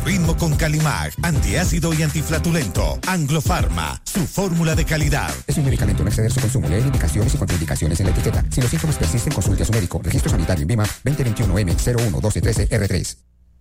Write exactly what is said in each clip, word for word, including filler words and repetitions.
ritmo con Calimag, antiácido y antiflatulento. Anglofarma, su fórmula de calidad. Es un medicamento, no exceder su consumo. Lee indicaciones y contraindicaciones en la etiqueta. Si los síntomas persisten, consulte a su médico. Registro sanitario en BIMA veinte veintiuno M cero uno doce trece R tres.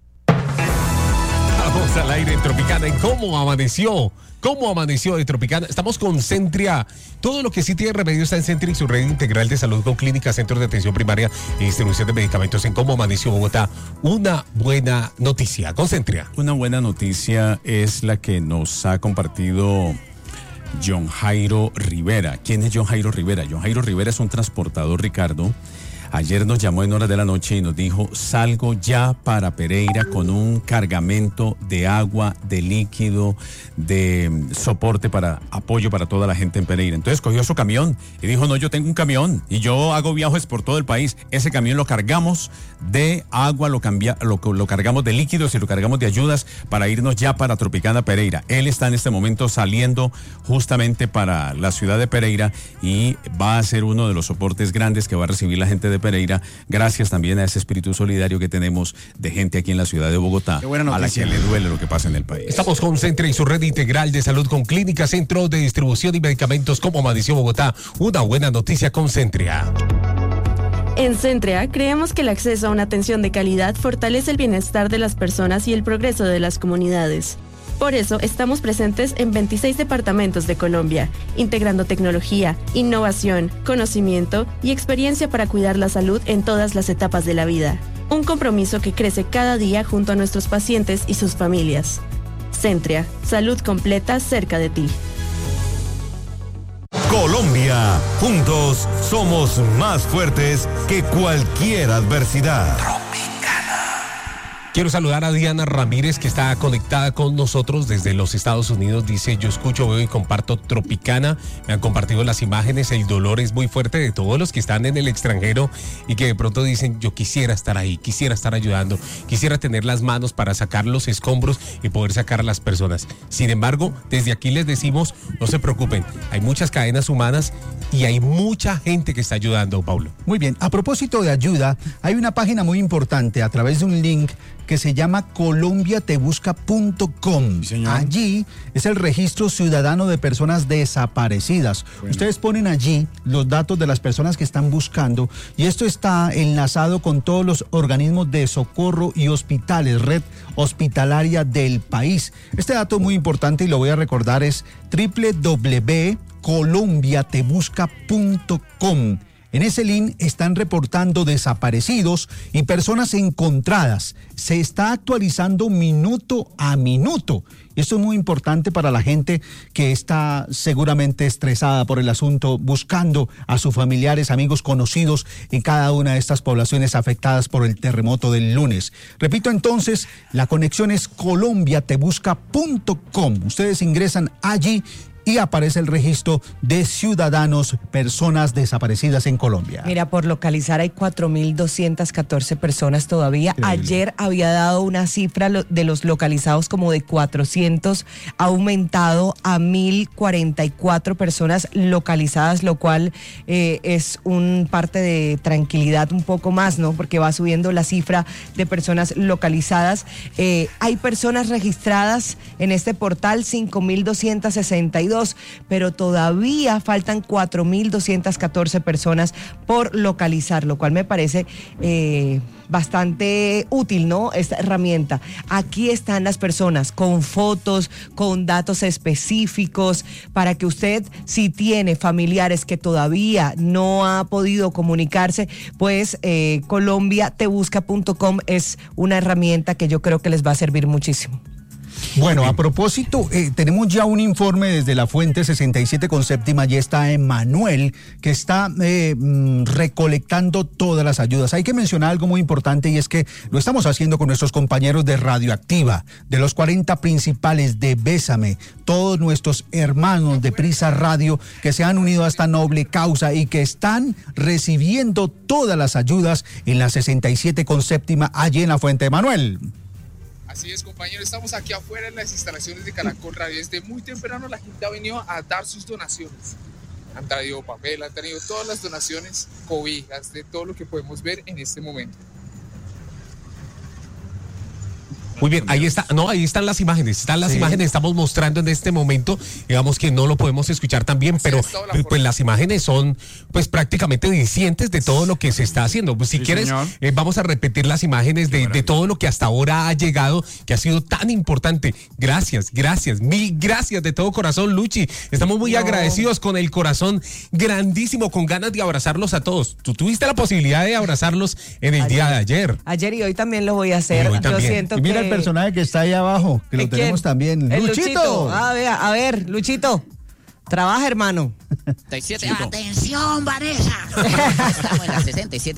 Vamos al aire en Tropicana. ¿En cómo amaneció? ¿Cómo amaneció de Tropicana? Estamos con Centria. Todo lo que sí tiene remedio está en Centria y su red integral de salud con clínicas, centros de atención primaria e distribución de medicamentos. En cómo amaneció Bogotá. Una buena noticia con Centria. Una buena noticia es la que nos ha compartido John Jairo Rivera. ¿Quién es John Jairo Rivera? John Jairo Rivera es un transportador, Ricardo. Ayer nos llamó en horas de la noche y nos dijo: salgo ya para Pereira con un cargamento de agua, de líquido, de soporte para apoyo para toda la gente en Pereira. Entonces cogió su camión y dijo: no, yo tengo un camión y yo hago viajes por todo el país. Ese camión lo cargamos de agua, lo, cambia, lo, lo cargamos de líquidos y lo cargamos de ayudas para irnos ya para Tropicana, Pereira. Él está en este momento saliendo justamente para la ciudad de Pereira y va a ser uno de los soportes grandes que va a recibir la gente de Pereira, gracias también a ese espíritu solidario que tenemos de gente aquí en la ciudad de Bogotá, a la que le duele lo que pasa en el país. Estamos con Centria y su red integral de salud con clínicas, centros de distribución y medicamentos. Como amaneció Bogotá. Una buena noticia con Centria. En Centria creemos que el acceso a una atención de calidad fortalece el bienestar de las personas y el progreso de las comunidades. Por eso estamos presentes en veintiséis departamentos de Colombia, integrando tecnología, innovación, conocimiento y experiencia para cuidar la salud en todas las etapas de la vida. Un compromiso que crece cada día junto a nuestros pacientes y sus familias. Centria, salud completa cerca de ti. Colombia, juntos somos más fuertes que cualquier adversidad. Quiero saludar a Diana Ramírez, que está conectada con nosotros desde los Estados Unidos. Dice: yo escucho, veo y comparto Tropicana. Me han compartido las imágenes. El dolor es muy fuerte de todos los que están en el extranjero y que de pronto dicen: yo quisiera estar ahí, quisiera estar ayudando, quisiera tener las manos para sacar los escombros y poder sacar a las personas. Sin embargo, desde aquí les decimos: no se preocupen, hay muchas cadenas humanas y hay mucha gente que está ayudando, Paulo. Muy bien, a propósito de ayuda, hay una página muy importante a través de un link que se llama colombia te busca punto com. Sí, allí es el registro ciudadano de personas desaparecidas. Bueno. Ustedes ponen allí los datos de las personas que están buscando y esto está enlazado con todos los organismos de socorro y hospitales, red hospitalaria del país. Este dato es muy importante y lo voy a recordar, es doble u doble u doble u punto colombia te busca punto com. En ese link están reportando desaparecidos y personas encontradas. Se está actualizando minuto a minuto. Esto es muy importante para la gente que está seguramente estresada por el asunto, buscando a sus familiares, amigos, conocidos en cada una de estas poblaciones afectadas por el terremoto del lunes. Repito entonces, la conexión es colombia te busca punto com. Ustedes ingresan allí y aparece el registro de ciudadanos, personas desaparecidas en Colombia. Mira, por localizar hay cuatro mil doscientas catorce personas todavía. Increíble. Ayer había dado una cifra de los localizados como de cuatrocientos, ha aumentado a mil cuarenta y cuatro personas localizadas, lo cual eh, es un parte de tranquilidad un poco más, ¿no? Porque va subiendo la cifra de personas localizadas. Eh, hay personas registradas en este portal, cinco mil doscientas sesenta y dos. Pero todavía faltan cuatro mil doscientas catorce personas por localizar, lo cual me parece eh, bastante útil, ¿no? Esta herramienta. Aquí están las personas con fotos, con datos específicos, para que usted, si tiene familiares que todavía no ha podido comunicarse, pues eh, colombia te busca punto com es una herramienta que yo creo que les va a servir muchísimo. Bueno, a propósito, eh, tenemos ya un informe desde la fuente sesenta y siete con séptima, ya está Emanuel, que está eh, recolectando todas las ayudas. Hay que mencionar algo muy importante y es que lo estamos haciendo con nuestros compañeros de Radioactiva, de los cuarenta principales de Bésame, todos nuestros hermanos de Prisa Radio que se han unido a esta noble causa y que están recibiendo todas las ayudas en la sesenta y siete con séptima, allí en la fuente. Emanuel. Así es, compañero, estamos aquí afuera en las instalaciones de Caracol Radio. Desde muy temprano la gente ha venido a dar sus donaciones. Han traído papel, han traído todas las donaciones, cobijas, de todo lo que podemos ver en este momento. Muy bien, ahí está, no, ahí están las imágenes, están las Sí. imágenes, estamos mostrando en este momento, digamos que no lo podemos escuchar también, pero es toda la pues, forma. las imágenes son pues prácticamente dicientes de todo lo que se está haciendo. Pues si Sí, quieres, señor. eh, vamos a repetir las imágenes de, de todo lo que hasta ahora ha llegado, que ha sido tan importante. Gracias, gracias, mil gracias de todo corazón, Luchi. Estamos muy No. agradecidos, con el corazón grandísimo, con ganas de abrazarlos a todos. Tú tuviste la posibilidad de abrazarlos en el día de ayer. Ayer y hoy también lo voy a hacer. Y hoy Yo también. siento Y mira que... el personaje que está ahí abajo, que lo ¿Eh, tenemos quién? también. El ¡Luchito! A ver, a ver, Luchito. Trabaja, hermano. sesenta y siete. Atención, Vanessa. Estamos en la sesenta y siete